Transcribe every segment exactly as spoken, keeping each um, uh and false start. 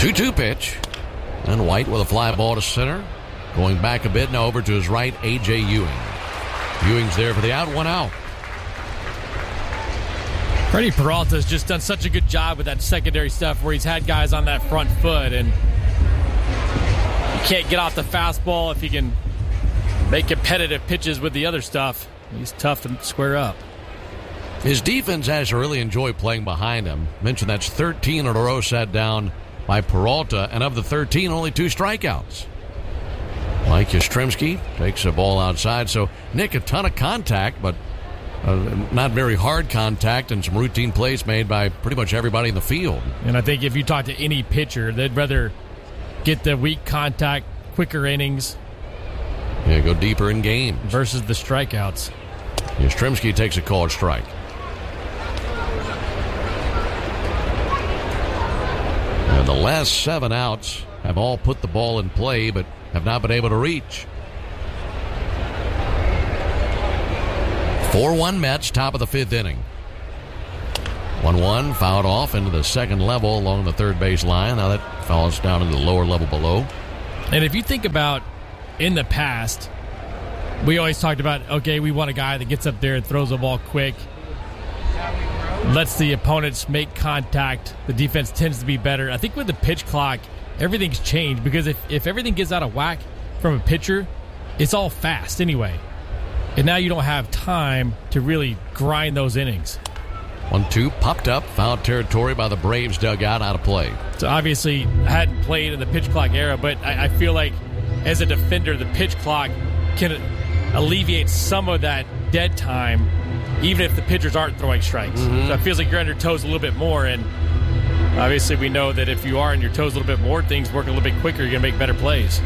two two pitch. And White with a fly ball to center. Going back a bit now over to his right, A J. Ewing. Ewing's there for the out, one out. Freddie Peralta's just done such a good job with that secondary stuff where he's had guys on that front foot, and you can't get off the fastball if he can make competitive pitches with the other stuff. He's tough to square up. His defense has to really enjoy playing behind him. Mentioned that's thirteen in a row set down by Peralta, and of the thirteen, only two strikeouts. Mike Yastrzemski takes a ball outside. So, Nick, a ton of contact, but uh, not very hard contact, and some routine plays made by pretty much everybody in the field. And I think if you talk to any pitcher, they'd rather get the weak contact, quicker innings. Yeah, go deeper in games. Versus the strikeouts. Yastrzemski takes a called strike. And the last seven outs have all put the ball in play, but have not been able to reach. four one Mets, top of the fifth inning. one one, fouled off into the second level along the third base line. Now that falls down into the lower level below. And if you think about in the past, we always talked about, okay, we want a guy that gets up there and throws the ball quick, lets the opponents make contact. The defense tends to be better. I think with the pitch clock, everything's changed because if, if everything gets out of whack from a pitcher, it's all fast anyway. And now you don't have time to really grind those innings. one two, popped up, foul territory by the Braves dugout, out of play. So obviously, I hadn't played in the pitch clock era, but I, I feel like as a defender, the pitch clock can alleviate some of that dead time, even if the pitchers aren't throwing strikes. Mm-hmm. So it feels like you're on your toes a little bit more, and obviously we know that if you are on your toes a little bit more, things work a little bit quicker, you're going to make better plays.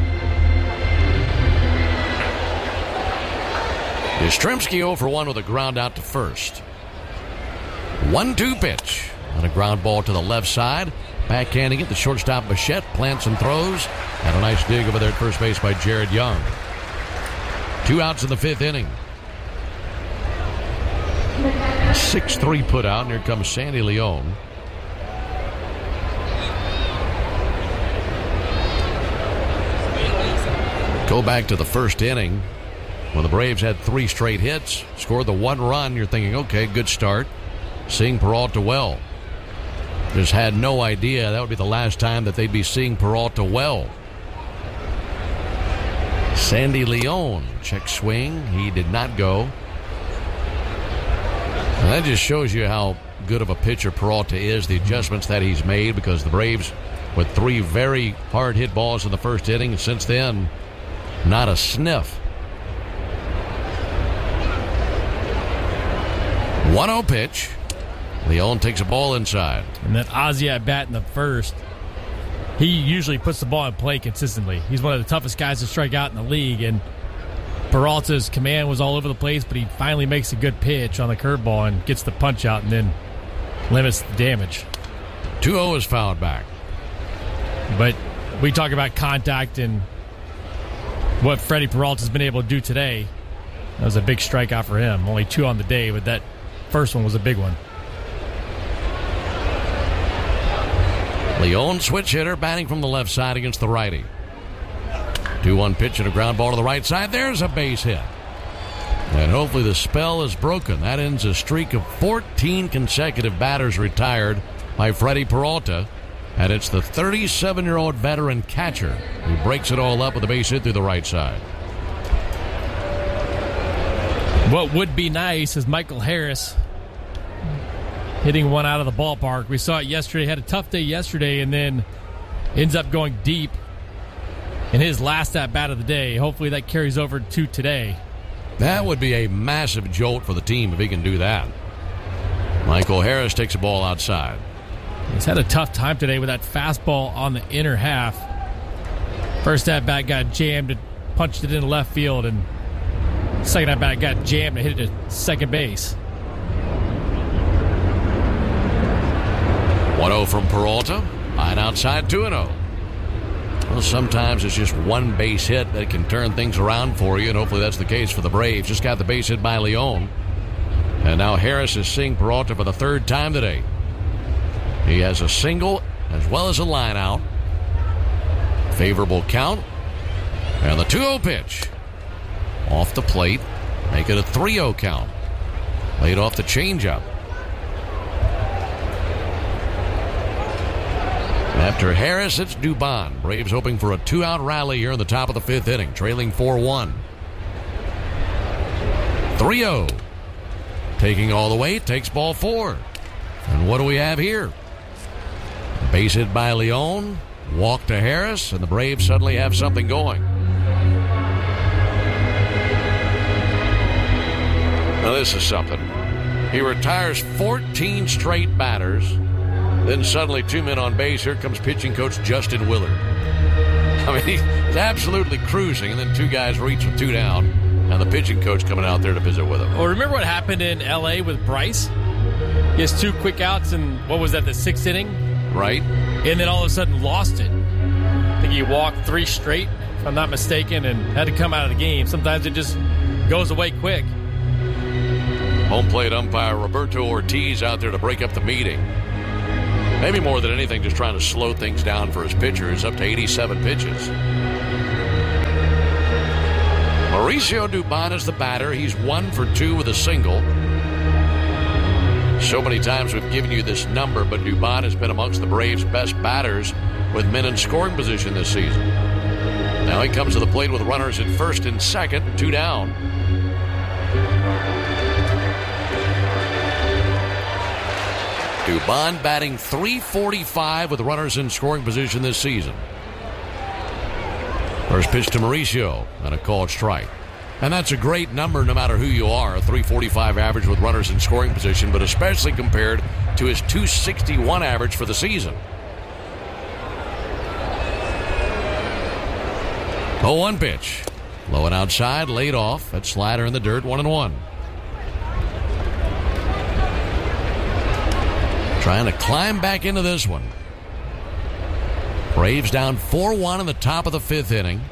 Yastrzemski oh for one with a ground out to first. one two pitch on a ground ball to the left side. Backhanding it, the shortstop Bichette plants and throws. And a nice dig over there at first base by Jared Young. Two outs in the fifth inning. six three put out, and here comes Sandy Leon. Go back to the first inning when the Braves had three straight hits, scored the one run. You're thinking, okay, good start. Seeing Peralta well. Just had no idea that would be the last time that they'd be seeing Peralta well. Sandy Leon, check swing. He did not go. And that just shows you how good of a pitcher Peralta is, the adjustments that he's made, because the Braves, with three very hard hit balls in the first inning, and since then, not a sniff. one oh pitch. Leon takes a ball inside. And that Ozzie at bat in the first, he usually puts the ball in play consistently. He's one of the toughest guys to strike out in the league, and Peralta's command was all over the place, but he finally makes a good pitch on the curveball and gets the punch out and then limits the damage. two oh is fouled back. But we talk about contact and what Freddie Peralta's been able to do today. That was a big strikeout for him. Only two on the day, but that first one was a big one. Leon, switch hitter, batting from the left side against the righty. two one pitch and a ground ball to the right side. There's a base hit. And hopefully the spell is broken. That ends a streak of fourteen consecutive batters retired by Freddie Peralta. And it's the thirty-seven-year-old veteran catcher who breaks it all up with a base hit through the right side. What would be nice is Michael Harris hitting one out of the ballpark. We saw it yesterday. Had a tough day yesterday and then ends up going deep in his last at-bat of the day. Hopefully that carries over to today. That would be a massive jolt for the team if he can do that. Michael Harris takes a ball outside. He's had a tough time today with that fastball on the inner half. First at-bat got jammed and punched it in left field, and second at-bat got jammed and hit it to second base. one oh from Peralta. Line outside, two and oh. Well, sometimes it's just one base hit that can turn things around for you, and hopefully that's the case for the Braves. Just got the base hit by Leon. And now Harris is seeing Peralta for the third time today. He has a single as well as a line out. Favorable count. And the two oh pitch. Off the plate. Make it a three oh count. Laid off the changeup. After Harris, it's Dubon. Braves hoping for a two-out rally here in the top of the fifth inning, trailing four one. three oh. Taking all the way, takes ball four. And what do we have here? Base hit by Leon. Walk to Harris, and the Braves suddenly have something going. Now this is something. He retires fourteen straight batters. Then suddenly two men on base. Here comes pitching coach Justin Willard. I mean, he's absolutely cruising, and then two guys reach with two down, and the pitching coach coming out there to visit with him. Well, remember what happened in L A with Bryce? He has two quick outs in, what was that, the sixth inning? Right. And then all of a sudden lost it. I think he walked three straight, if I'm not mistaken, and had to come out of the game. Sometimes it just goes away quick. Home plate umpire Roberto Ortiz out there to break up the meeting. Maybe more than anything, just trying to slow things down for his pitchers, up to eighty-seven pitches. Mauricio Dubon is the batter. He's one for two with a single. So many times we've given you this number, but Dubon has been amongst the Braves' best batters with men in scoring position this season. Now he comes to the plate with runners at first and second, two down. Dubon batting three forty-five with runners in scoring position this season. First pitch to Mauricio and a called strike. And that's a great number no matter who you are, a three forty-five average with runners in scoring position, but especially compared to his two sixty-one average for the season. oh one pitch. Low and outside, laid off. That slider in the dirt, one and one. Trying to climb back into this one. Braves down four one in the top of the fifth inning.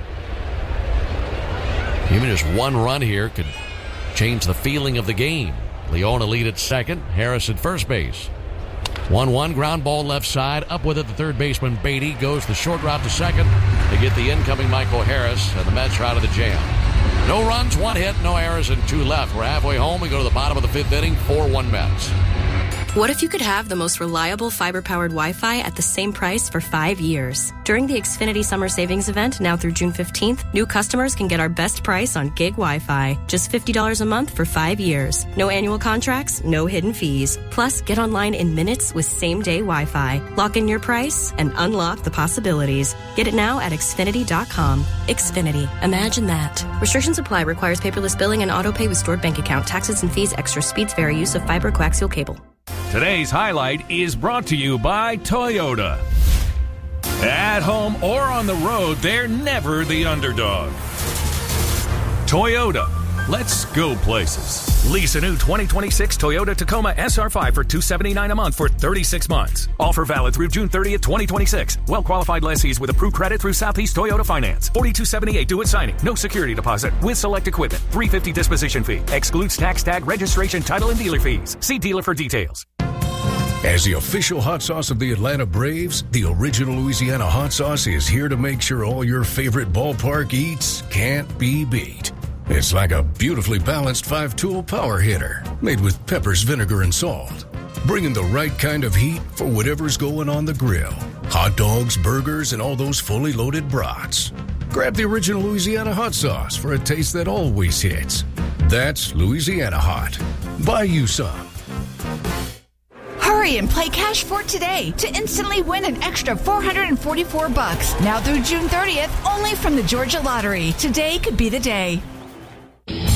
Even just one run here could change the feeling of the game. Leona lead at second. Harris at first base. one one, ground ball left side. Up with it, the third baseman Beatty goes the short route to second to get the incoming Michael Harris, and the Mets are out of the jam. No runs, one hit, no errors, and two left. We're halfway home. We go to the bottom of the fifth inning, four one Mets. What if you could have the most reliable fiber-powered Wi-Fi at the same price for five years? During the Xfinity Summer Savings Event, now through June fifteenth, new customers can get our best price on gig Wi-Fi. Just fifty dollars a month for five years. No annual contracts, no hidden fees. Plus, get online in minutes with same-day Wi-Fi. Lock in your price and unlock the possibilities. Get it now at Xfinity dot com. Xfinity. Imagine that. Restrictions apply. Requires paperless billing and auto-pay with stored bank account. Taxes and fees. Extra speeds vary. Use of fiber coaxial cable. Today's highlight is brought to you by Toyota. At home or on the road, they're never the underdog. Toyota. Let's go places. Lease a new twenty twenty-six Toyota Tacoma S R five for two hundred seventy-nine dollars a month for thirty-six months. Offer valid through June thirtieth, twenty twenty-six. Well-qualified lessees with approved credit through Southeast Toyota Finance. forty-two seventy-eight due at signing. No security deposit. With select equipment. three hundred fifty dollars disposition fee. Excludes tax, tag, registration, title, and dealer fees. See dealer for details. As the official hot sauce of the Atlanta Braves, the original Louisiana hot sauce is here to make sure all your favorite ballpark eats can't be beat. It's like a beautifully balanced five-tool power hitter made with peppers, vinegar, and salt, bringing the right kind of heat for whatever's going on the grill. Hot dogs, burgers, and all those fully loaded brats. Grab the original Louisiana hot sauce for a taste that always hits. That's Louisiana Hot. Buy you some. Hurry and play Cash for today to instantly win an extra four hundred forty-four bucks. Now through June thirtieth, only from the Georgia Lottery. Today could be the day.